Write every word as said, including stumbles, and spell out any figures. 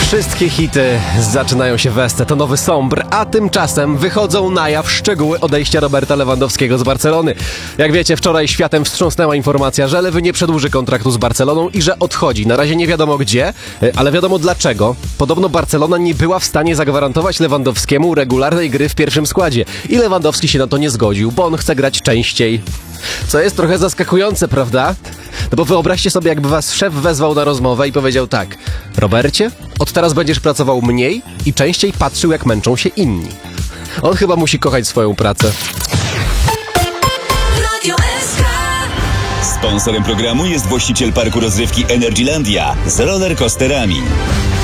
Wszystkie hity zaczynają się w Este, to nowy Sombr, a tymczasem wychodzą na jaw szczegóły odejścia Roberta Lewandowskiego z Barcelony. Jak wiecie, wczoraj światem wstrząsnęła informacja, że Lewy nie przedłuży kontraktu z Barceloną i że odchodzi. Na razie nie wiadomo gdzie, ale wiadomo dlaczego. Podobno Barcelona nie była w stanie zagwarantować Lewandowskiemu regularnej gry w pierwszym składzie i Lewandowski się na to nie zgodził, bo on chce grać częściej. Co jest trochę zaskakujące, prawda? No bo wyobraźcie sobie, jakby was szef wezwał na rozmowę i powiedział tak: Robercie, od teraz będziesz pracował mniej i częściej patrzył, jak męczą się inni. On chyba musi kochać swoją pracę. Sponsorem programu jest właściciel parku rozrywki Energylandia z rollercoasterami.